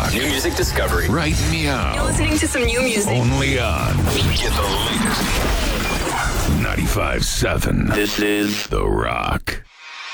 Rock. New music discovery. Right meow. You're listening to some new music. Only on Get the latest. 95.7. This is The Rock.